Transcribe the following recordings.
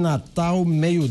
Natal,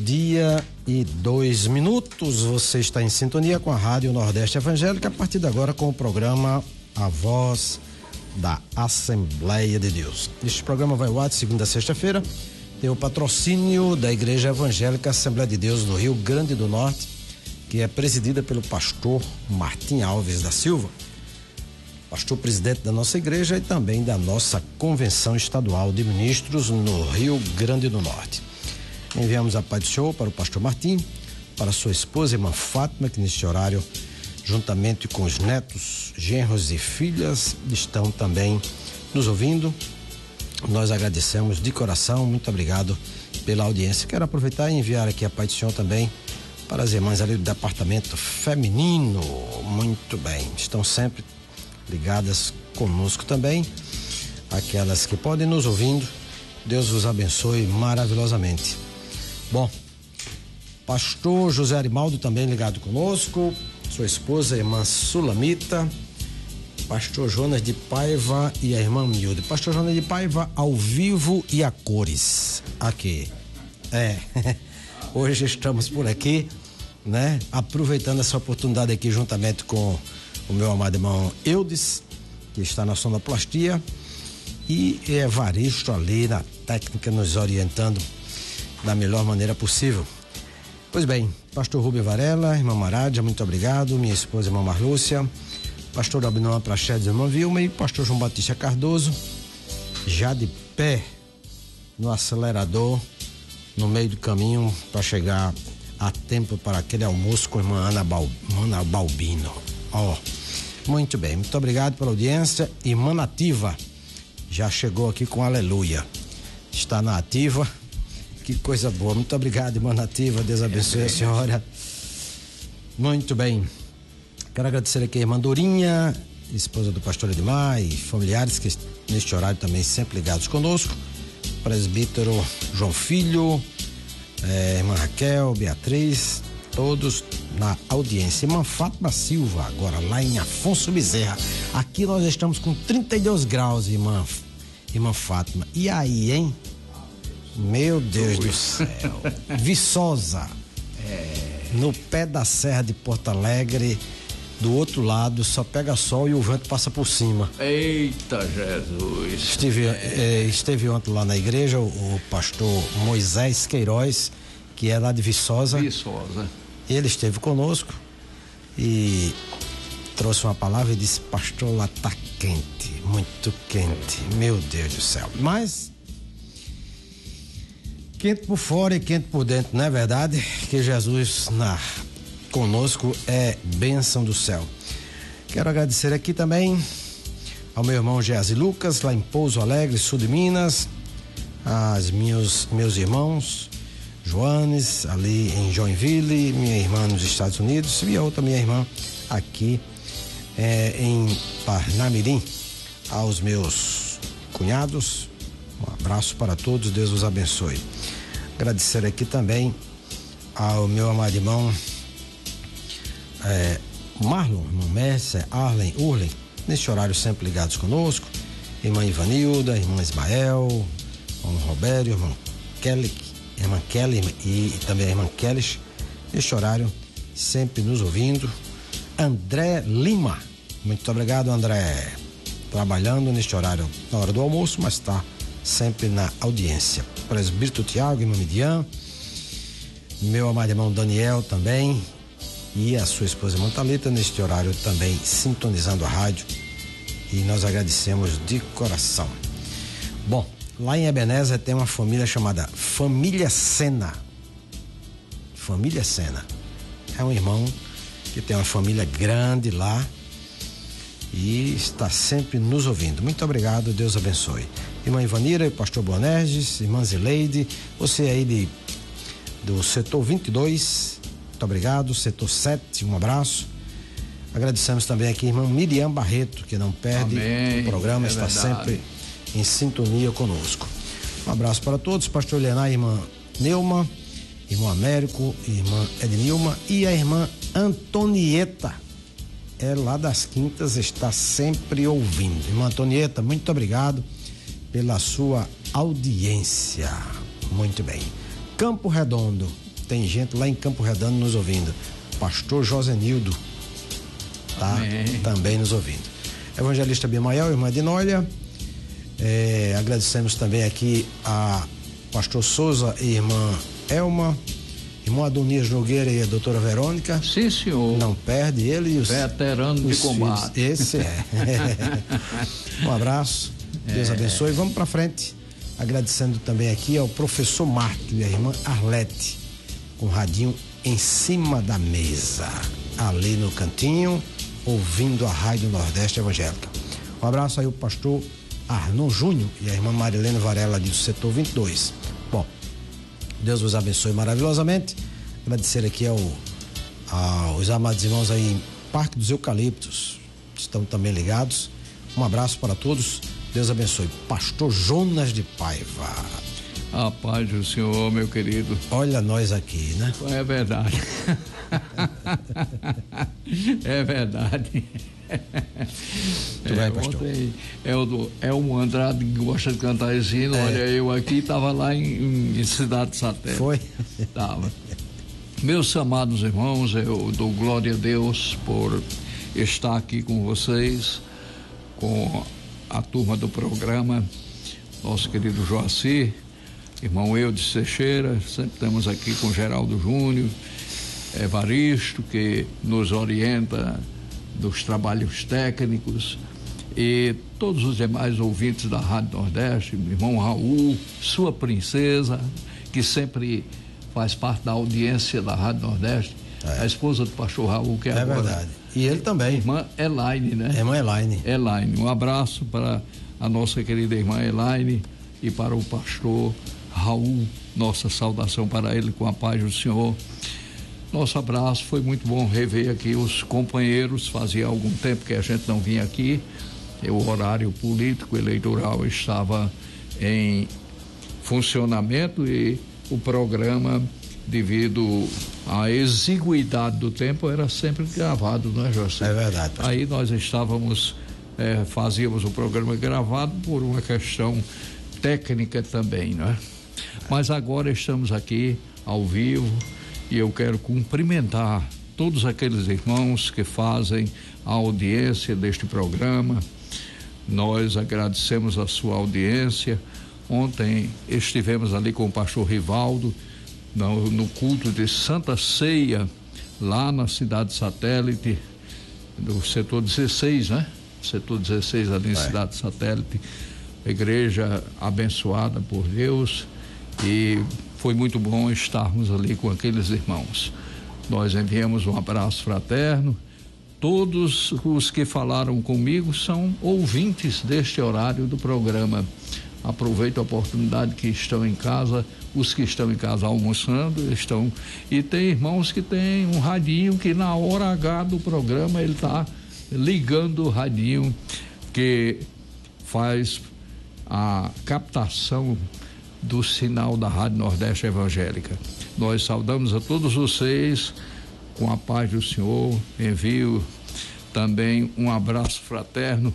12:02. Você está em sintonia com a Rádio Nordeste Evangélica, a partir de agora com o programa A Voz da Assembleia de Deus. Este programa vai ao ar de segunda a sexta-feira, tem o patrocínio da Igreja Evangélica Assembleia de Deus do Rio Grande do Norte, que é presidida pelo pastor Martim Alves da Silva, pastor presidente da nossa igreja e também da nossa Convenção Estadual de Ministros no Rio Grande do Norte. Enviamos a paz do Senhor para o pastor Martim, para sua esposa, irmã Fátima, que neste horário, juntamente com os netos, genros e filhas, estão também nos ouvindo. Nós agradecemos de coração, muito obrigado pela audiência. Quero aproveitar e enviar aqui a paz do Senhor também para as irmãs ali do departamento feminino. Muito bem, estão sempre ligadas conosco também, aquelas que podem nos ouvindo. Deus vos abençoe maravilhosamente. Bom, pastor José Arimaldo também ligado conosco, sua esposa, a irmã Sulamita, pastor Jonas de Paiva e a irmã Milde. Pastor Jonas de Paiva ao vivo e a cores. Aqui. Hoje estamos por aqui, né? Aproveitando essa oportunidade aqui juntamente com o meu amado irmão Eudes, que está na sonoplastia, e Evaristo ali na técnica, nos orientando da melhor maneira possível. Pois bem, pastor Rubem Varela, irmã Marádia, muito obrigado, minha esposa, irmã Marlúcia, pastor Abinoam Prachedes, irmã Vilma, e pastor João Batista Cardoso, já de pé no acelerador, no meio do caminho, para chegar a tempo para aquele almoço com a irmã Ana Balbino. Muito bem, muito obrigado pela audiência. Irmã Nativa já chegou aqui com aleluia, está na ativa, que coisa boa, muito obrigado, irmã Nativa, Deus abençoe a senhora. Muito bem, quero agradecer aqui a irmã Dorinha, esposa do pastor Edmar, e familiares que neste horário também sempre ligados conosco, presbítero João Filho, irmã Raquel, Beatriz, todos na audiência. Irmã Fátima Silva, agora lá em Afonso Bezerra. Aqui nós estamos com 32 graus, irmã Fátima. E aí, hein? Meu Deus do céu. Viçosa. No pé da Serra de Porto Alegre, do outro lado, só pega sol e o vento passa por cima. Eita Jesus. Esteve ontem lá na igreja o pastor Moisés Queiroz, que é lá de Viçosa. Ele esteve conosco e trouxe uma palavra e disse: pastor, lá tá quente, muito quente, meu Deus do céu. Mas quente por fora e quente por dentro, não é verdade? Que Jesus conosco é bênção do céu. Quero agradecer aqui também ao meu irmão Geazi Lucas, lá em Pouso Alegre, sul de Minas, meus irmãos Joanes, ali em Joinville, minha irmã nos Estados Unidos e a outra minha irmã aqui em Parnamirim, aos meus cunhados, um abraço para todos, Deus os abençoe. Agradecer aqui também ao meu amado irmão Marlon, irmão Messer, Arlen, Urlen, neste horário sempre ligados conosco, irmã Ivanilda, irmã Ismael, irmão Robério, irmã Kelly e também a irmã Kelly, neste horário sempre nos ouvindo. André Lima, muito obrigado, André, trabalhando neste horário na hora do almoço, mas está sempre na audiência. Presbítero Tiago, irmã Midian, meu amado irmão Daniel também, e a sua esposa irmã Thalita, neste horário também sintonizando a rádio, e nós agradecemos de coração. Bom, lá em Ebenezer tem uma família chamada Família Sena. Família Sena. É um irmão que tem uma família grande lá e está sempre nos ouvindo. Muito obrigado, Deus abençoe. Irmã Ivanira, pastor Boanerges, irmã Zileide, você aí do setor 22, muito obrigado. Setor 7, um abraço. Agradecemos também aqui a irmã Miriam Barreto, que não perde o programa, está sempre em sintonia conosco. Um abraço para todos, pastor Leonardo, irmã Neuma, irmão Américo, irmã Ednilma e a irmã Antonieta, lá das Quintas, está sempre ouvindo. Irmã Antonieta, muito obrigado pela sua audiência. Muito bem. Campo Redondo, tem gente lá em Campo Redondo nos ouvindo. Pastor Josenildo tá também nos ouvindo. Evangelista Bimael, irmã Dinólia, agradecemos também aqui a Pastor Souza e irmã Elma, irmão Adonias Nogueira e a doutora Verônica. Sim, senhor. Não perde ele e os veterano de combate. Filhos. Esse é. Um abraço, Deus abençoe. Vamos para frente, agradecendo também aqui ao professor Márcio e a irmã Arlete, com o radinho em cima da mesa, ali no cantinho, ouvindo a Rádio Nordeste Evangélica. Um abraço aí ao pastor Arnon Júnior e a irmã Marilene Varela do setor 22. Bom, Deus vos abençoe maravilhosamente. Agradecer aqui aos amados irmãos aí em Parque dos Eucaliptos, que estão também ligados. Um abraço para todos. Deus abençoe. Pastor Jonas de Paiva. A paz do Senhor, meu querido. Olha nós aqui, né? É verdade. É verdade. Ontem é um Andrade que gosta de cantar esse hino. Olha, eu aqui estava lá em Cidade Satélite. Foi? Tava. Meus amados irmãos, eu dou glória a Deus por estar aqui com vocês, com a turma do programa, nosso querido Joacir, irmão Eudes Teixeira, sempre estamos aqui com Geraldo Júnior, Evaristo, que nos orienta dos trabalhos técnicos, e todos os demais ouvintes da Rádio Nordeste, irmão Raul, sua princesa, que sempre faz parte da audiência da Rádio Nordeste, a esposa do pastor Raul, que é agora. Verdade. E ele também. Irmã Elaine, né? Irmã Elaine. Elaine. Um abraço para a nossa querida irmã Elaine e para o pastor Raul. Nossa saudação para ele, com a paz do Senhor. Nosso abraço, foi muito bom rever aqui os companheiros. Fazia algum tempo que a gente não vinha aqui. O horário político eleitoral estava em funcionamento e o programa, devido à exiguidade do tempo, era sempre gravado, não é, José? É verdade, pastor. Aí nós estávamos, fazíamos o programa gravado por uma questão técnica também, não é? Mas agora estamos aqui ao vivo e eu quero cumprimentar todos aqueles irmãos que fazem a audiência deste programa. Nós agradecemos a sua audiência. Ontem estivemos ali com o pastor Rivaldo no culto de Santa Ceia, lá na Cidade Satélite, do setor 16, né? Setor 16 ali em Cidade Satélite, igreja abençoada por Deus, e foi muito bom estarmos ali com aqueles irmãos. Nós enviamos um abraço fraterno. Todos os que falaram comigo são ouvintes deste horário do programa. Aproveito a oportunidade que estão em casa, os que estão em casa almoçando estão, e tem irmãos que tem um radinho que na hora H do programa ele está ligando o radinho que faz a captação do sinal da Rádio Nordeste Evangélica. Nós saudamos a todos vocês com a paz do Senhor. Envio também um abraço fraterno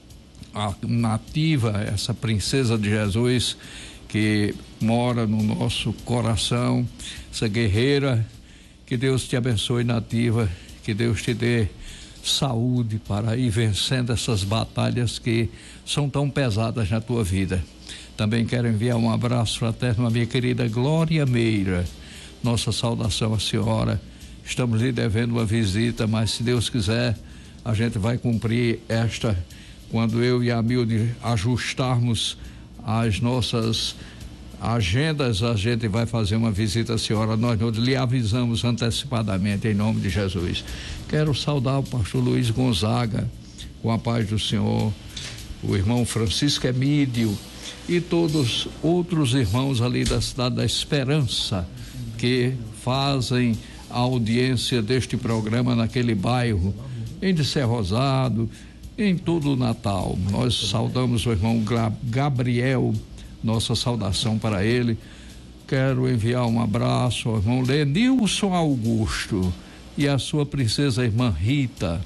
a Nativa, essa princesa de Jesus que mora no nosso coração, essa guerreira. Que Deus te abençoe, Nativa, que Deus te dê saúde para ir vencendo essas batalhas que são tão pesadas na tua vida. Também quero enviar um abraço fraterno à minha querida Glória Meira. Nossa saudação à senhora. Estamos lhe devendo uma visita, mas se Deus quiser, a gente vai cumprir esta. Quando eu e a Milde ajustarmos as nossas agendas, a gente vai fazer uma visita à senhora. Nós lhe avisamos antecipadamente, em nome de Jesus. Quero saudar o pastor Luiz Gonzaga, com a paz do Senhor, o irmão Francisco Emídio e todos outros irmãos ali da Cidade da Esperança que fazem a audiência deste programa naquele bairro, em de Ser Rosado, em todo o Natal. Nós saudamos o irmão Gabriel, nossa saudação para ele. Quero enviar um abraço ao irmão Lenilson Augusto e a sua princesa irmã Rita,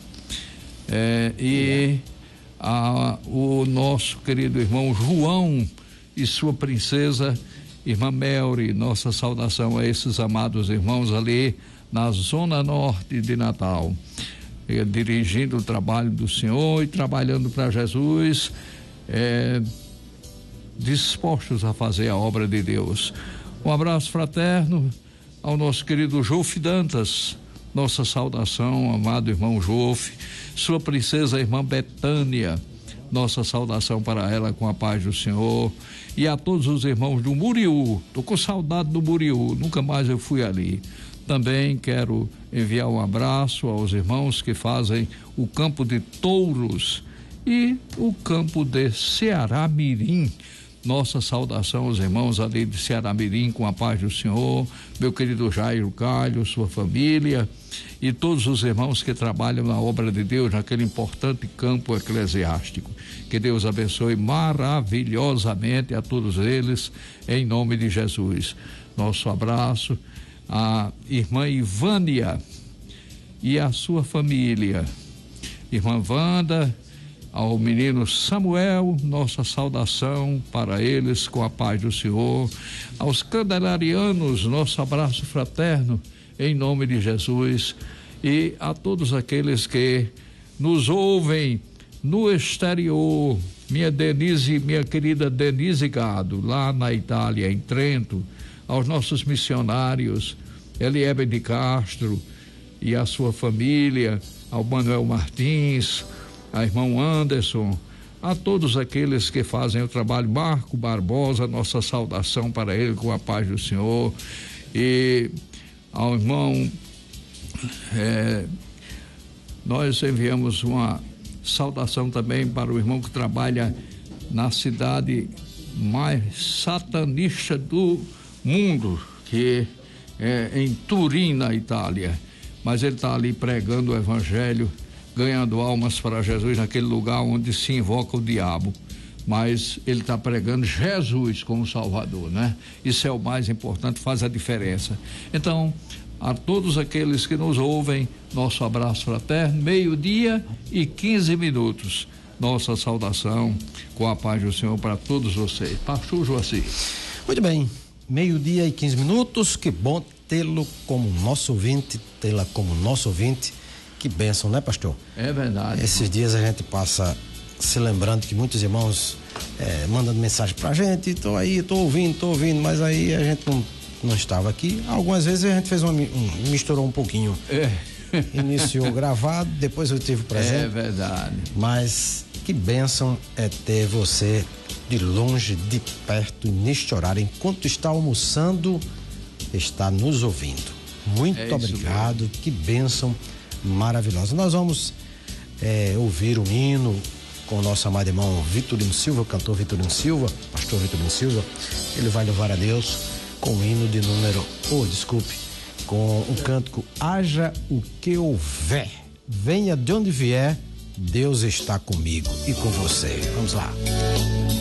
o nosso querido irmão João e sua princesa irmã Melri, nossa saudação a esses amados irmãos ali na zona norte de Natal, dirigindo o trabalho do Senhor e trabalhando para Jesus, dispostos a fazer a obra de Deus. Um abraço fraterno ao nosso querido Jofe Dantas, nossa saudação, amado irmão Jofe, sua princesa irmã Betânia, nossa saudação para ela com a paz do Senhor, e a todos os irmãos do Muriú. Tô com saudade do Muriú, nunca mais eu fui ali. Também quero enviar um abraço aos irmãos que fazem o campo de touros e o campo de Ceará Mirim. Nossa saudação aos irmãos ali de Ceará Mirim, com a paz do Senhor, meu querido Jairo Calho, sua família e todos os irmãos que trabalham na obra de Deus, naquele importante campo eclesiástico. Que Deus abençoe maravilhosamente a todos eles, em nome de Jesus. Nosso abraço à irmã Ivânia e à sua família, irmã Wanda, ao menino Samuel, nossa saudação para eles com a paz do Senhor. Aos candelarianos, nosso abraço fraterno em nome de Jesus, e a todos aqueles que nos ouvem no exterior, minha querida Denise Gado, lá na Itália, em Trento, aos nossos missionários, Eliebe de Castro e a sua família, ao Manuel Martins, a irmão Anderson, a todos aqueles que fazem o trabalho, Marco Barbosa, nossa saudação para ele com a paz do Senhor, e ao irmão, nós enviamos uma saudação também para o irmão que trabalha na cidade mais satanista do mundo, que é em Turim, na Itália, mas ele está ali pregando o evangelho, ganhando almas para Jesus naquele lugar onde se invoca o diabo, mas ele está pregando Jesus como Salvador, né? Isso é o mais importante, faz a diferença. Então, a todos aqueles que nos ouvem, nosso abraço fraterno, 12:15, nossa saudação com a paz do Senhor para todos vocês. Pastor Joacir. Muito bem, 12:15, que bom tê-lo como nosso ouvinte, tê-la como nosso ouvinte. Que bênção, né, pastor? É verdade. Esses dias a gente passa se lembrando que muitos irmãos mandando mensagem pra gente, tô ouvindo, mas aí a gente não estava aqui. Algumas vezes a gente fez misturou um pouquinho. Iniciou gravado, depois eu tive presente. É verdade. Mas que bênção é ter você de longe, de perto, neste horário, enquanto está almoçando, está nos ouvindo. Muito obrigado, mesmo. Que bênção maravilhosa. Nós vamos ouvir um hino com o nosso amado irmão Vitorino Silva, cantor Vitorino Silva, pastor Vitorino Silva. Ele vai louvar a Deus com o hino de com o cântico Haja o que houver, venha de onde vier, Deus está comigo e com você. Vamos lá.